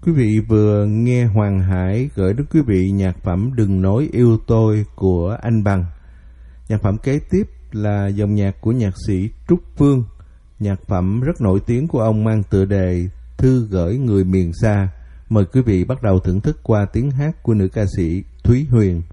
Quý vị vừa nghe Hoàng Hải gửi đến quý vị nhạc phẩm Đừng Nói Yêu Tôi của anh Bằng. Nhạc phẩm kế tiếp là dòng nhạc của nhạc sĩ Trúc Phương. Nhạc phẩm rất nổi tiếng của ông mang tựa đề Thư Gửi Người Miền Xa. Mời quý vị bắt đầu thưởng thức qua tiếng hát của nữ ca sĩ Thúy Huyền.